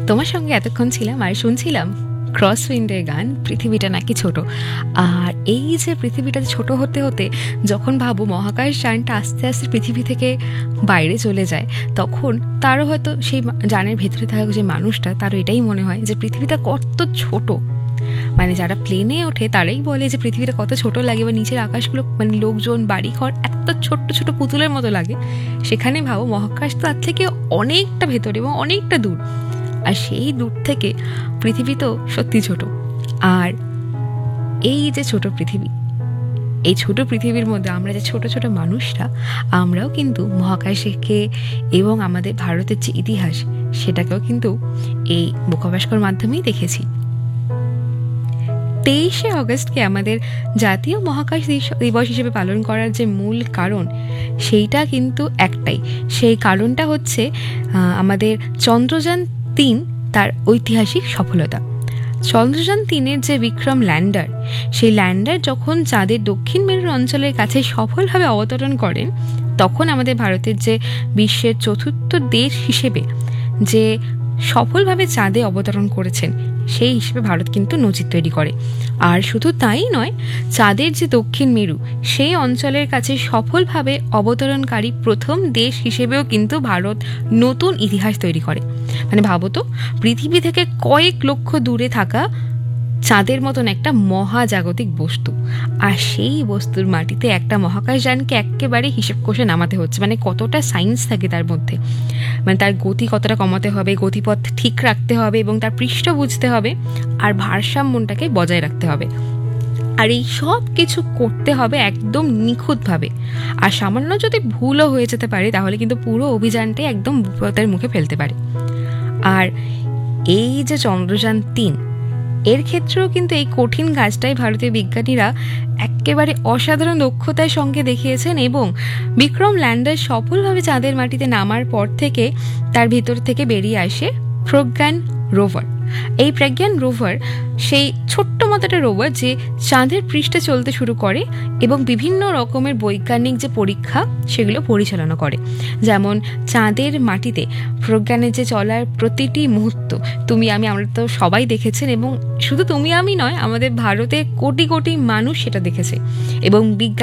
তোমার সঙ্গে এতক্ষণ ছিলাম আর শুনছিলাম ক্রসউইন্ডের গান পৃথিবীটা নাকি ছোট। আর এই যে পৃথিবীটা ছোট হতে হতে যখন ভাবো মহাকাশ যানটা আস্তে আস্তে পৃথিবী থেকে বাইরে চলে যায়, তখন তারও হয়তো সেই যানের ভেতরে থাকা যে মানুষটা, তারও এটাই মনে হয় যে পৃথিবীটা কত ছোট। মানে যারা প্লেনে ওঠে তারাই বলে যে পৃথিবীটা কত ছোট লাগে, বা নিচের আকাশগুলো মানে লোকজন বাড়িঘর এত ছোট্ট ছোট পুতুলের মতো লাগে। সেখানে ভাবো মহাকাশ তার থেকে অনেকটা ভেতরে এবং অনেকটা দূর। আর সেই দূর থেকে পৃথিবী তো সত্যি ছোট। আর এই যে ছোট পৃথিবী, এই ছোট পৃথিবীর মধ্যে আমরা যে ছোট ছোট মানুষরা, আমরাও কিন্তু মহাকাশকে এবং আমাদের ভারতের যে ইতিহাস সেটাকেও কিন্তু এই মহাকাশকর মাধ্যমেই দেখেছি। 23শে অগস্টকে আমাদের জাতীয় মহাকাশ দিবস হিসেবে পালন করার যে মূল কারণ, সেইটা কিন্তু একটাই। সেই কারণটা হচ্ছে আমাদের চন্দ্রযান-3 তার ঐতিহাসিক সফলতা। চন্দ্রযান-3-এর যে বিক্রম ল্যান্ডার, সেই ল্যান্ডার যখন চাঁদের দক্ষিণ মেরুর অঞ্চলের কাছে সফলভাবে অবতরণ করেন, তখন আমাদের ভারতের যে বিশ্বের চতুর্থ দেশ হিসেবে যে সফলভাবে চাঁদে অবতরণ করেছেন, সেই হিসেবে ভারত কিন্তু নজির তৈরি করে। আর শুধু তাই নয়, চাঁদের যে দক্ষিণ মেরু সেই অঞ্চলের কাছে সফলভাবে অবতরণকারী প্রথম দেশ হিসেবেও কিন্তু ভারত নতুন ইতিহাস তৈরি করে। মানে ভাবো তো, পৃথিবী থেকে কয়েক লক্ষ দূরে থাকা চাঁদের মতন একটা মহাজাগতিক বস্তু, আর সেই বস্তুর মাটিতে একটা মহাকাশযানকে একেবারে হিসেব কষে নামাতে হচ্ছে। মানে কতটা সায়েন্স থাকে তার মধ্যে, মানে তার গতি কতটা কমাতে হবে, গতিপথ ঠিক রাখতে হবে এবং তার পৃষ্ঠ বুঝতে হবে, আর ভারসাম্যটাকে বজায় রাখতে হবে। আর এই সব কিছু করতে হবে একদম নিখুঁতভাবে। আর সামান্য যদি ভুলও হয়ে যেতে পারে, তাহলে কিন্তু পুরো অভিযানটাই একদম বিপদের মুখে ফেলতে পারে। আর এই যে চন্দ্রযান-3, এর ক্ষেত্রেও কিন্তু এই কঠিন কাজটাই ভারতীয় বিজ্ঞানীরা একেবারে অসাধারণ দক্ষতার সঙ্গে দেখিয়েছেন। এবং বিক্রম ল্যান্ডার সফলভাবে চাঁদের মাটিতে নামার পর থেকে তার ভিতর থেকে বেরিয়ে আসে প্রজ্ঞান রোভার। এই প্রজ্ঞান রোভার সেই ছোট্ট মতোটা রোভার যে চাঁদের পৃষ্ঠে চলতে শুরু করে এবং বিভিন্ন রকমের বৈজ্ঞানিক যে পরীক্ষা সেগুলো পরিচালনা করে। যেমন চাঁদের মাটিতে প্রজ্ঞানের যে চলার প্রতিটি মুহূর্ত আমরা তো সবাই দেখেছেন, এবং শুধু তুমি আমি নয়, আমাদের ভারতে কোটি কোটি মানুষ সেটা দেখেছে। এবং